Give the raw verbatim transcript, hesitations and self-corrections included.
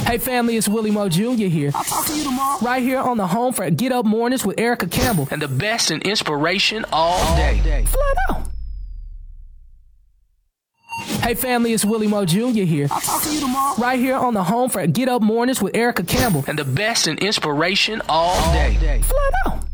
Hey family, it's Willie Mo Junior here. I'll talk to you tomorrow. Right here on the home for Get Up Mornings with Erica Campbell. And the best in inspiration all, all day. day. Flat out. Hey family, it's Willie Mo Junior here. I'll talk to you tomorrow. Right here on the home for Get Up Mornings with Erica Campbell. And the best in inspiration all, all day. day. Flat out.